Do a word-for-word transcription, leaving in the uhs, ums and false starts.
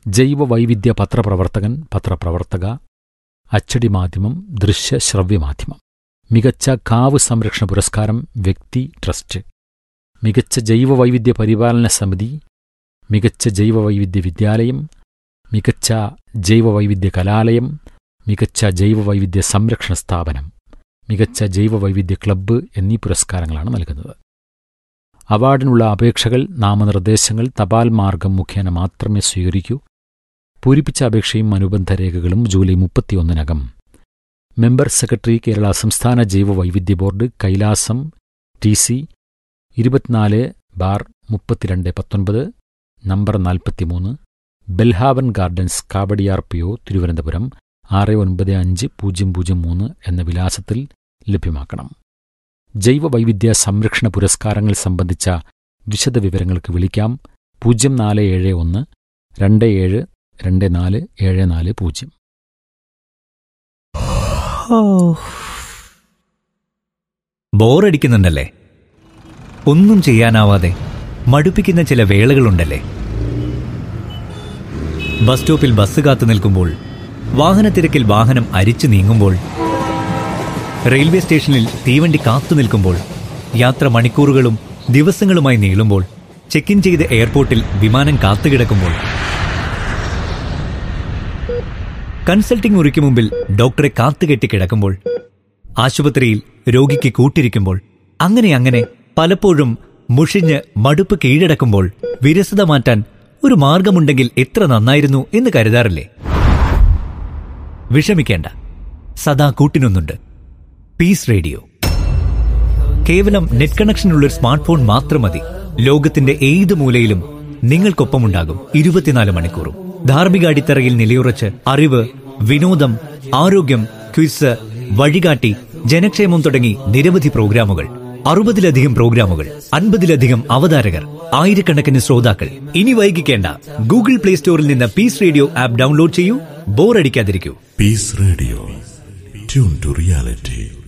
ജൈവ വൈവിധ്യ പത്രപ്രവർത്തകൻ, പത്രപ്രവർത്തക, അച്ചടി മാധ്യമം, ദൃശ്യ ശ്രവ്യമാധ്യമം. മികച്ച കാവ് സംരക്ഷണ പുരസ്കാരം വ്യക്തി ട്രസ്റ്റ്. മികച്ച ജൈവ വൈവിധ്യ പരിപാലന സമിതി, മികച്ച ജൈവ വൈവിധ്യ വിദ്യാലയം, മികച്ച ജൈവ വൈവിധ്യ കലാലയം, മികച്ച ജൈവ വൈവിധ്യ സംരക്ഷണ സ്ഥാപനം, മികച്ച ജൈവ വൈവിധ്യ ക്ലബ്ബ് എന്നീ പുരസ്കാരങ്ങളാണ് നൽകുന്നത്. അവാർഡിനുള്ള അപേക്ഷകൾ, നാമനിർദ്ദേശങ്ങൾ തപാൽ മാർഗം മുഖേന മാത്രമേ സ്വീകരിക്കൂ. പൂരിപ്പിച്ച അപേക്ഷയും അനുബന്ധ രേഖകളും ജൂലൈ മുപ്പത്തിയൊന്നിനകം മെമ്പർ സെക്രട്ടറി, കേരള സംസ്ഥാന ജൈവ വൈവിധ്യ ബോർഡ്, കൈലാസം, ടി സി ഇരുപത്തിനാല് ബാർ മുപ്പത്തിരണ്ട് പത്തൊൻപത്, നമ്പർ നാൽപ്പത്തിമൂന്ന്, Belhaven gardens, Kawdiar P O, Thiruvananthapuram ആറ് ഒൻപത് അഞ്ച് പൂജ്യം പൂജ്യം മൂന്ന് എന്ന വിലാസത്തിൽ ലഭ്യമാക്കണം. ജൈവ വൈവിധ്യ സംരക്ഷണ പുരസ്കാരങ്ങൾ സംബന്ധിച്ച വിശദവിവരങ്ങൾക്ക് വിളിക്കാം പൂജ്യം നാല് ഏഴ് ഒന്ന് രണ്ട് ഏഴ് രണ്ട് നാല് ഏഴ് നാല് പൂജ്യം. ബോറടിക്കുന്നുണ്ടല്ലേ? ഒന്നും ചെയ്യാനാവാതെ മടുപ്പിക്കുന്ന ചില വേളകളുണ്ടല്ലേ? ബസ് സ്റ്റോപ്പിൽ ബസ് കാത്തു നിൽക്കുമ്പോൾ, വാഹനത്തിരക്കിൽ വാഹനം അരിച്ചു നീങ്ങുമ്പോൾ, റെയിൽവേ സ്റ്റേഷനിൽ തീവണ്ടി കാത്തു നിൽക്കുമ്പോൾ, യാത്ര മണിക്കൂറുകളും ദിവസങ്ങളുമായി നീളുമ്പോൾ, ചെക്ക് ഇൻ ചെയ്ത് എയർപോർട്ടിൽ വിമാനം കാത്തുകിടക്കുമ്പോൾ, കൺസൾട്ടിംഗ് മുറിക്ക് മുമ്പിൽ ഡോക്ടറെ കാത്തുകെട്ടി കിടക്കുമ്പോൾ, ആശുപത്രിയിൽ രോഗിക്ക് കൂട്ടിരിക്കുമ്പോൾ, അങ്ങനെ അങ്ങനെ പലപ്പോഴും മുഷിഞ്ഞ് മടുപ്പ് കീഴടക്കുമ്പോൾ വിരസത മാറ്റാൻ ഒരു മാർഗമുണ്ടെങ്കിൽ എത്ര നന്നായിരുന്നു എന്ന് കരുതാറില്ലേ? വിഷമിക്കേണ്ട, സദാ കൂട്ടിനൊന്നുണ്ട്. Piece radio. കേവലം നെറ്റ് കണക്ഷനുള്ളൊരു സ്മാർട്ട് ഫോൺ മാത്രം മതി. ലോകത്തിന്റെ ഏത് മൂലയിലും നിങ്ങൾക്കൊപ്പമുണ്ടാകും ഇരുപത്തിനാല് മണിക്കൂറും. ധാർമ്മിക അടിത്തറയിൽ നിലയുറച്ച് അറിവ്, വിനോദം, ആരോഗ്യം, ക്വിസ്, വഴികാട്ടി, ജനക്ഷേമം തുടങ്ങി നിരവധി പ്രോഗ്രാമുകൾ. അറുപതിലധികം പ്രോഗ്രാമുകൾ, അൻപതിലധികം അവതാരകർ, ആയിരക്കണക്കിന് ശ്രോതാക്കൾ. ഇനി വൈകിക്കേണ്ട, ഗൂഗിൾ പ്ലേ സ്റ്റോറിൽ നിന്ന് പീസ് റേഡിയോ ആപ്പ് ഡൗൺലോഡ് ചെയ്യൂ. ബോറടിക്കാതിരിക്കൂ. Piece radio, tune to reality.